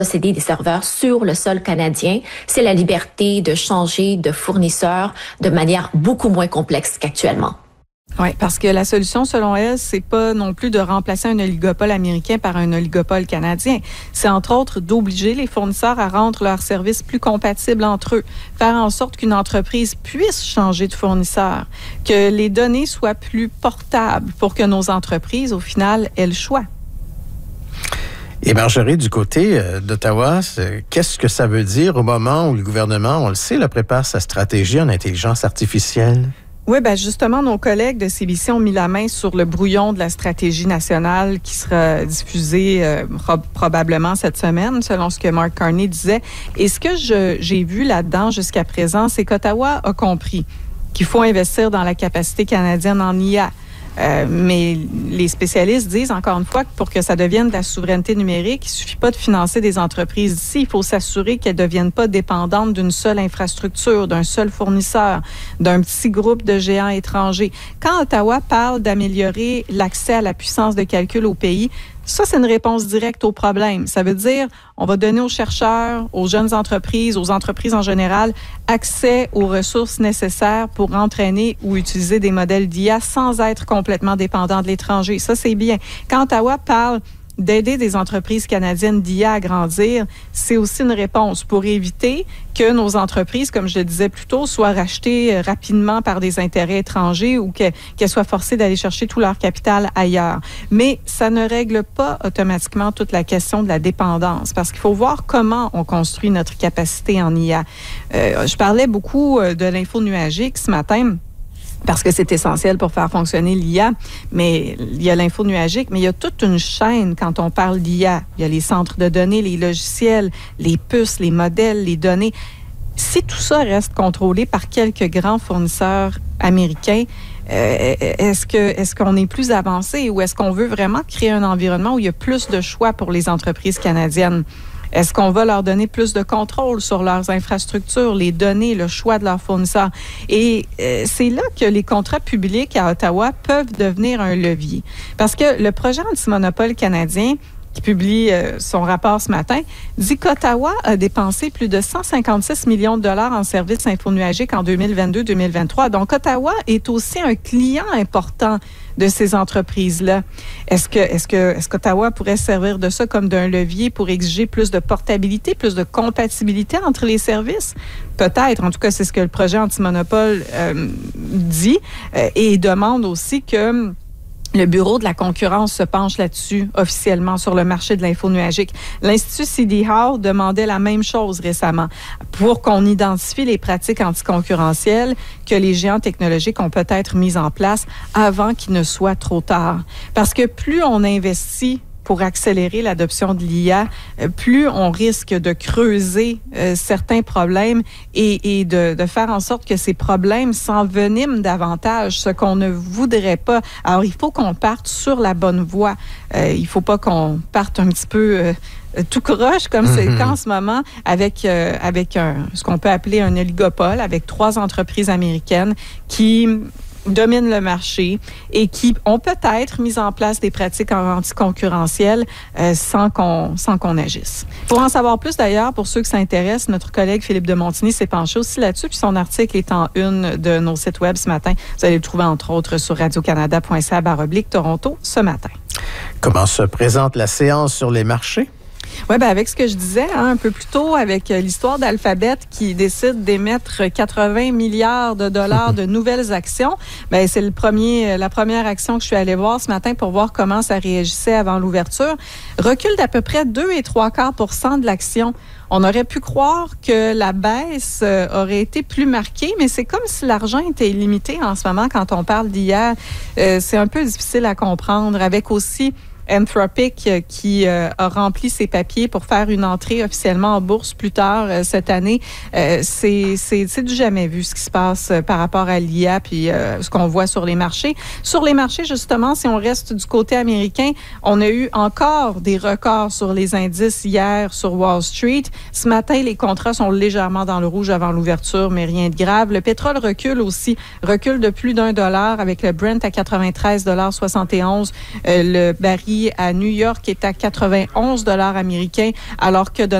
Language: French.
posséder des serveurs sur le sol canadien, c'est la liberté de changer de fournisseur de manière beaucoup moins complexe qu'actuellement. Oui, parce que la solution, selon elle, c'est pas non plus de remplacer un oligopole américain par un oligopole canadien. C'est entre autres d'obliger les fournisseurs à rendre leurs services plus compatibles entre eux, faire en sorte qu'une entreprise puisse changer de fournisseur, que les données soient plus portables pour que nos entreprises, au final, aient le choix. Et Marjorie, du côté d'Ottawa, qu'est-ce que ça veut dire au moment où le gouvernement, on le sait, là, prépare sa stratégie en intelligence artificielle? Oui, bien justement, nos collègues de CBC ont mis la main sur le brouillon de la stratégie nationale qui sera diffusée probablement cette semaine, selon ce que Mark Carney disait. Et ce que j'ai vu là-dedans jusqu'à présent, c'est qu'Ottawa a compris qu'il faut investir dans la capacité canadienne en IA. Mais les spécialistes disent, encore une fois, que pour que ça devienne de la souveraineté numérique, il ne suffit pas de financer des entreprises d'ici. Il faut s'assurer qu'elles ne deviennent pas dépendantes d'une seule infrastructure, d'un seul fournisseur, d'un petit groupe de géants étrangers. Quand Ottawa parle d'améliorer l'accès à la puissance de calcul au pays, ça, c'est une réponse directe au problème. Ça veut dire, on va donner aux chercheurs, aux jeunes entreprises, aux entreprises en général, accès aux ressources nécessaires pour entraîner ou utiliser des modèles d'IA sans être complètement dépendant de l'étranger. Ça, c'est bien. Quand Ottawa parle d'aider des entreprises canadiennes d'IA à grandir, c'est aussi une réponse pour éviter que nos entreprises, comme je le disais plus tôt, soient rachetées rapidement par des intérêts étrangers ou qu'elles soient forcées d'aller chercher tout leur capital ailleurs. Mais ça ne règle pas automatiquement toute la question de la dépendance, parce qu'il faut voir comment on construit notre capacité en IA. Je parlais beaucoup de l'info nuagique ce matin, parce que c'est essentiel pour faire fonctionner l'IA, mais il y a l'info nuagique, mais il y a toute une chaîne quand on parle d'IA. Il y a les centres de données, les logiciels, les puces, les modèles, les données. Si tout ça reste contrôlé par quelques grands fournisseurs américains, est-ce qu'on est plus avancé ou est-ce qu'on veut vraiment créer un environnement où il y a plus de choix pour les entreprises canadiennes? Est-ce qu'on va leur donner plus de contrôle sur leurs infrastructures, les données, le choix de leurs fournisseurs? Et c'est là que les contrats publics à Ottawa peuvent devenir un levier. Parce que le projet anti-monopole canadien, qui publie son rapport ce matin, dit qu'Ottawa a dépensé plus de 156 millions de dollars en services infonuagiques en 2022-2023. Donc, Ottawa est aussi un client important de ces entreprises-là. Est-ce qu'Ottawa pourrait servir de ça comme d'un levier pour exiger plus de portabilité, plus de compatibilité entre les services? Peut-être. En tout cas, c'est ce que le projet anti-monopole dit et demande aussi que le Bureau de la concurrence se penche là-dessus officiellement sur le marché de l'info nuagique. L'Institut CD Howe demandait la même chose récemment pour qu'on identifie les pratiques anticoncurrentielles que les géants technologiques ont peut-être mises en place avant qu'il ne soit trop tard. Parce que plus on investit pour accélérer l'adoption de l'IA, plus on risque de creuser certains problèmes et de faire en sorte que ces problèmes s'enveniment davantage, ce qu'on ne voudrait pas. Alors, il faut qu'on parte sur la bonne voie. Il ne faut pas qu'on parte un petit peu tout croche, comme c'est le cas en ce moment, avec ce qu'on peut appeler un oligopole, avec 3 entreprises américaines qui dominent le marché et qui ont peut-être mis en place des pratiques anticoncurrentielles sans qu'on agisse. Pour en savoir plus, d'ailleurs, pour ceux que ça intéresse, notre collègue Philippe de Montigny s'est penché aussi là-dessus, puis son article est en une de nos sites web ce matin. Vous allez le trouver, entre autres, sur radiocanada.ca/Toronto ce matin. Comment se présente la séance sur les marchés? Oui, bien avec ce que je disais un peu plus tôt, avec l'histoire d'Alphabet qui décide d'émettre 80 milliards de dollars de nouvelles actions, bien c'est la première action que je suis allée voir ce matin pour voir comment ça réagissait avant l'ouverture. Recul d'à peu près 2,75% de l'action. On aurait pu croire que la baisse aurait été plus marquée, mais c'est comme si l'argent était illimité en ce moment quand on parle d'hier. C'est un peu difficile à comprendre, avec aussi Anthropic qui a rempli ses papiers pour faire une entrée officiellement en bourse plus tard cette année. C'est du jamais vu ce qui se passe par rapport à l'IA puis ce qu'on voit sur les marchés. Sur les marchés, justement, si on reste du côté américain, on a eu encore des records sur les indices hier sur Wall Street. Ce matin, les contrats sont légèrement dans le rouge avant l'ouverture, mais rien de grave. Le pétrole recule de plus d'$1 avec le Brent à 93,71 $. Le baril qui, à New York, est à 91 $ américains, alors que